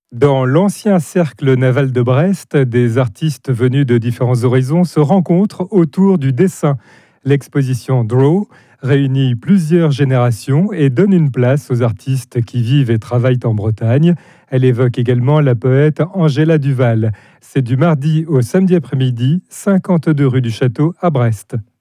Dans l'ancien cercle naval de Brest, des artistes venus de différents horizons se rencontrent autour du dessin. L'exposition Draw réunit plusieurs générations et donne une place aux artistes qui vivent et travaillent en Bretagne. Elle évoque également la poète Angela Duval. C'est du mardi au samedi après-midi, 52 rue du Château à Brest.